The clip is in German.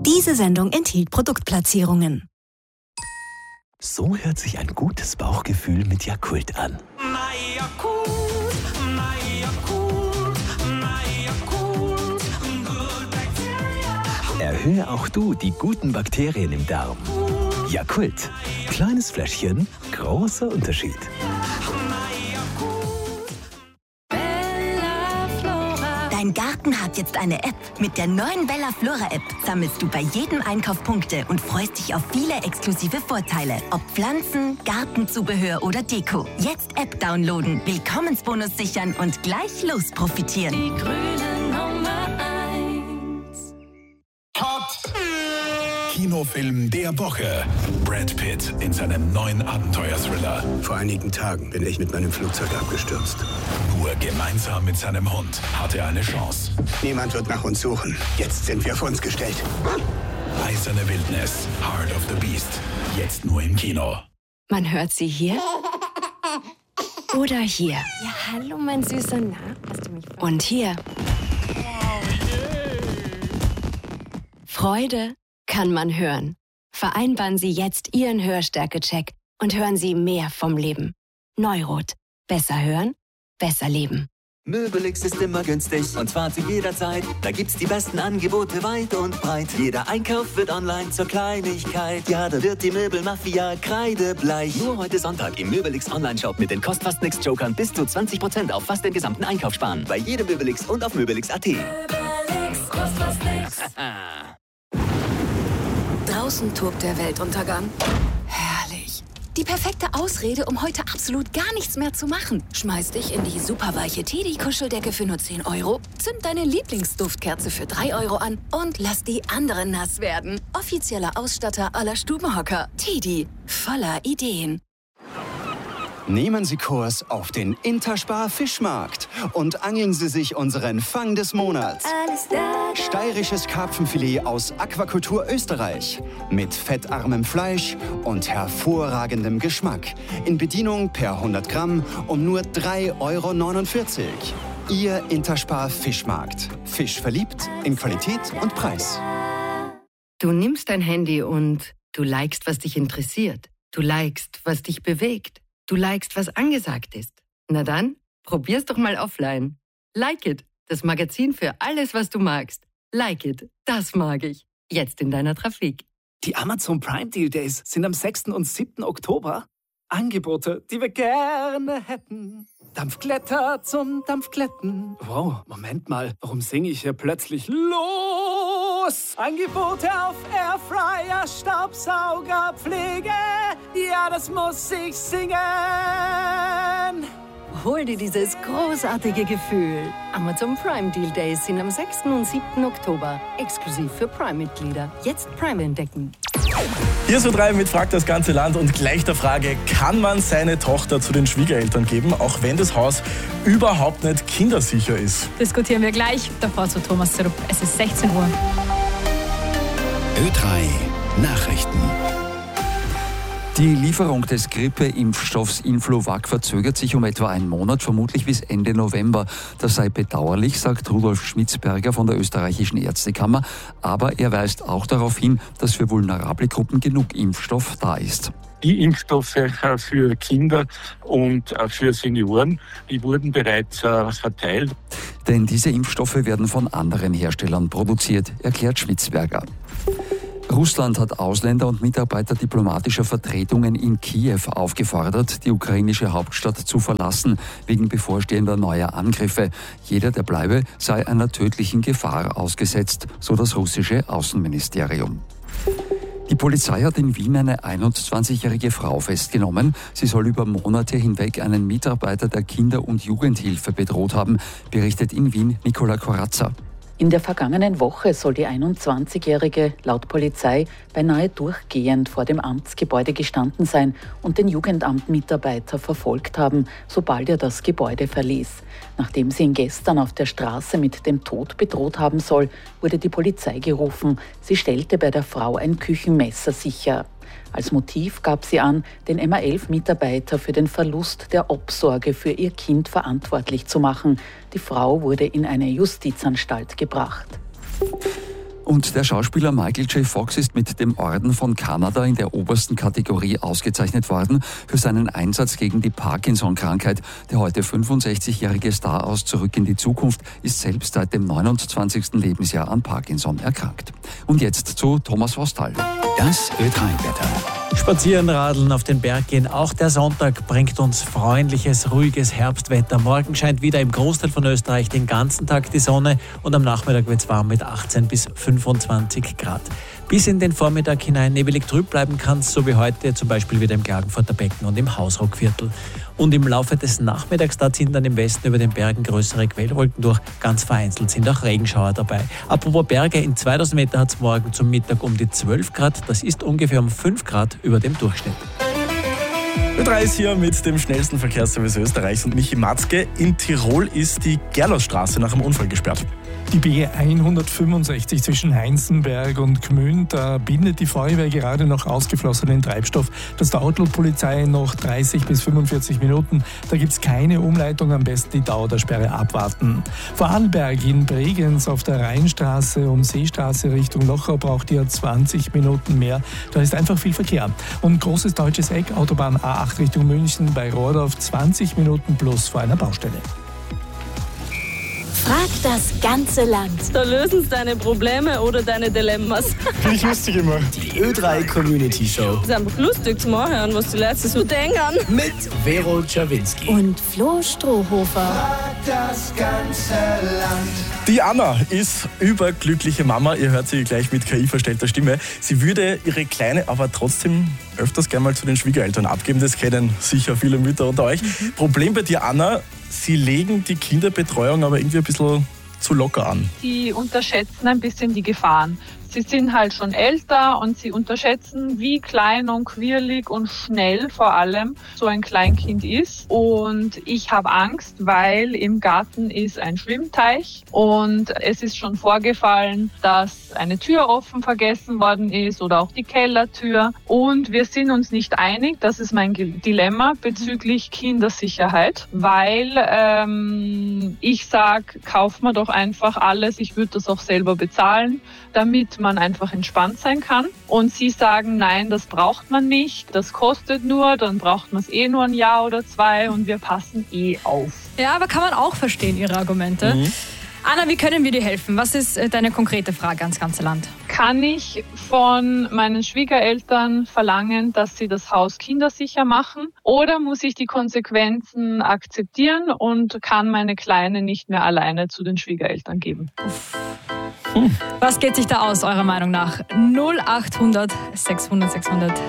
Diese Sendung enthielt Produktplatzierungen. So hört sich ein gutes Bauchgefühl mit Yakult an. Erhöhe auch du die guten Bakterien im Darm. Yakult. Kleines Fläschchen, großer Unterschied. Dein Garten hat jetzt eine App. Mit der neuen Bella Flora App sammelst du bei jedem Einkauf Punkte und freust dich auf viele exklusive Vorteile. Ob Pflanzen, Gartenzubehör oder Deko. Jetzt App downloaden, Willkommensbonus sichern und gleich los profitieren. Die grüne Nummer 1. Top Kinofilm der Woche. Brad Pitt in seinem neuen Abenteuer-Thriller. Vor einigen Tagen bin ich mit meinem Flugzeug abgestürzt. Nur gemeinsam mit seinem Hund hat er eine Chance. Niemand wird nach uns suchen. Jetzt sind wir auf uns gestellt. Eiserne Wildnis, Heart of the Beast. Jetzt nur im Kino. Man hört sie hier oder hier. Ja, hallo, mein Süßer. Na, hast du mich und hier. Freude kann man hören. Vereinbaren Sie jetzt Ihren Hörstärke-Check und hören Sie mehr vom Leben. Neurot. Besser hören, besser leben. Möbelix ist immer günstig und zwar zu jeder Zeit. Da gibt's die besten Angebote weit und breit. Jeder Einkauf wird online zur Kleinigkeit. Ja, da wird die Möbelmafia kreidebleich. Nur heute Sonntag im Möbelix Online-Shop mit den Kostfast-Nix-Jokern bis zu 20% auf fast den gesamten Einkauf sparen. Bei jedem Möbelix und auf Möbelix.at. Möbelix, kostet nix. Draußen tobt der Weltuntergang. Herrlich. Die perfekte Ausrede, um heute absolut gar nichts mehr zu machen. Schmeiß dich in die superweiche Teddy-Kuscheldecke für nur 10 €, zünd deine Lieblingsduftkerze für 3 € an und lass die anderen nass werden. Offizieller Ausstatter aller Stubenhocker. Teddy. Voller Ideen. Nehmen Sie Kurs auf den Interspar Fischmarkt und angeln Sie sich unseren Fang des Monats. Alles da. Steirisches Karpfenfilet aus Aquakultur Österreich mit fettarmem Fleisch und hervorragendem Geschmack. In Bedienung per 100 Gramm um nur 3,49 €. Ihr Interspar Fischmarkt. Fisch verliebt in Qualität und Preis. Du nimmst dein Handy und du likest, was dich interessiert. Du likest, was dich bewegt. Du likest, was angesagt ist. Na dann, probier's doch mal offline. Like It, das Magazin für alles, was du magst. Like It, das mag ich. Jetzt in deiner Trafik. Die Amazon Prime Deal Days sind am 6. und 7. Oktober. Angebote, die wir gerne hätten. Dampfglätter zum Dampfglätten. Wow, Moment mal, warum singe ich hier plötzlich los? Angebote auf Airfryer, Staubsauger, Pflege. Ja, das muss ich singen. Hol dir dieses großartige Gefühl. Amazon Prime Deal Days sind am 6. und 7. Oktober. Exklusiv für Prime-Mitglieder. Jetzt Prime entdecken. Hier so 3 mit Fragt das ganze Land und gleich der Frage, kann man seine Tochter zu den Schwiegereltern geben, auch wenn das Haus überhaupt nicht kindersicher ist? Diskutieren wir gleich. Davor zu Thomas Zerup. Es ist 16 Uhr. Ö3 Nachrichten. Die Lieferung des Grippeimpfstoffs Influvac verzögert sich um etwa einen Monat, vermutlich bis Ende November. Das sei bedauerlich, sagt Rudolf Schmitzberger von der österreichischen Ärztekammer. Aber er weist auch darauf hin, dass für vulnerable Gruppen genug Impfstoff da ist. Die Impfstoffe für Kinder und für Senioren, die wurden bereits verteilt. Denn diese Impfstoffe werden von anderen Herstellern produziert, erklärt Schmitzberger. Russland hat Ausländer und Mitarbeiter diplomatischer Vertretungen in Kiew aufgefordert, die ukrainische Hauptstadt zu verlassen, wegen bevorstehender neuer Angriffe. Jeder, der bleibe, sei einer tödlichen Gefahr ausgesetzt, so das russische Außenministerium. Die Polizei hat in Wien eine 21-jährige Frau festgenommen. Sie soll über Monate hinweg einen Mitarbeiter der Kinder- und Jugendhilfe bedroht haben, berichtet in Wien Nicola Corazza. In der vergangenen Woche soll die 21-Jährige laut Polizei beinahe durchgehend vor dem Amtsgebäude gestanden sein und den Jugendamtmitarbeiter verfolgt haben, sobald er das Gebäude verließ. Nachdem sie ihn gestern auf der Straße mit dem Tod bedroht haben soll, wurde die Polizei gerufen. Sie stellte bei der Frau ein Küchenmesser sicher. Als Motiv gab sie an, den MA11-Mitarbeiter für den Verlust der Obsorge für ihr Kind verantwortlich zu machen. Die Frau wurde in eine Justizanstalt gebracht. Und der Schauspieler Michael J. Fox ist mit dem Orden von Kanada in der obersten Kategorie ausgezeichnet worden für seinen Einsatz gegen die Parkinson-Krankheit. Der heute 65-jährige Star aus Zurück in die Zukunft ist selbst seit dem 29. Lebensjahr an Parkinson erkrankt. Und jetzt zu Thomas Vostal. Das Ö3-Wetter. Spazieren, radeln, auf den Berg gehen. Auch der Sonntag bringt uns freundliches, ruhiges Herbstwetter. Morgen scheint wieder im Großteil von Österreich den ganzen Tag die Sonne und am Nachmittag wird es warm mit 18 bis 25 Grad. Bis in den Vormittag hinein nebelig trüb bleiben kann es, so wie heute zum Beispiel wieder im Klagenfurter Becken und im Hausruckviertel. Und im Laufe des Nachmittags, da ziehen dann im Westen über den Bergen größere Quellwolken durch. Ganz vereinzelt sind auch Regenschauer dabei. Apropos Berge, in 2000 Meter hat es morgen zum Mittag um die 12 Grad. Das ist ungefähr um 5 Grad über dem Durchschnitt. Ö3 ist hier mit dem schnellsten Verkehrsservice Österreichs und Michi Matzke. In Tirol ist die Gerlosstraße nach einem Unfall gesperrt. Die BE 165 zwischen Heinzenberg und Gmünd, da bindet die Feuerwehr gerade noch ausgeflossenen Treibstoff. Das dauert laut Polizei noch 30 bis 45 Minuten. Da gibt es keine Umleitung, am besten die Dauer der Sperre abwarten. Vorarlberg in Bregenz auf der Rheinstraße und Seestraße Richtung Lochau braucht ihr 20 Minuten mehr. Da ist einfach viel Verkehr. Und großes deutsches Eck, Autobahn A8 Richtung München bei Rohrdorf 20 Minuten plus vor einer Baustelle. Frag das ganze Land. Da lösen es deine Probleme oder deine Dilemmas. Finde ich lustig immer. Die Ö3 Community Show. Es ist einfach lustig zum Anhören, was die Leute so denken. Mit Vero Czerwinski. Und Flo Strohhofer. Frag das ganze Land. Die Anna ist überglückliche Mama. Ihr hört sie gleich mit KI-verstellter Stimme. Sie würde ihre Kleine aber trotzdem öfters gerne mal zu den Schwiegereltern abgeben. Das kennen sicher viele Mütter unter euch. Problem bei dir, Anna, sie legen die Kinderbetreuung aber irgendwie ein bisschen zu locker an. Sie unterschätzen ein bisschen die Gefahren. Sie sind halt schon älter und sie unterschätzen, wie klein und quirlig und schnell vor allem so ein Kleinkind ist. Und ich habe Angst, weil im Garten ist ein Schwimmteich und es ist schon vorgefallen, dass eine Tür offen vergessen worden ist oder auch die Kellertür. Und wir sind uns nicht einig, das ist mein Dilemma bezüglich Kindersicherheit, weil ich sage, kauf mir doch einfach alles, ich würde das auch selber bezahlen, damit man einfach entspannt sein kann. Und sie sagen, nein, das braucht man nicht, das kostet nur, dann braucht man es nur ein Jahr oder zwei und wir passen auf. Ja, aber kann man auch verstehen, Ihre Argumente. Anna, wie können wir dir helfen? Was ist deine konkrete Frage ans ganze Land? Kann ich von meinen Schwiegereltern verlangen, dass sie das Haus kindersicher machen? Oder muss ich die Konsequenzen akzeptieren und kann meine Kleine nicht mehr alleine zu den Schwiegereltern geben? Was geht sich da aus, eurer Meinung nach? 0800 600 600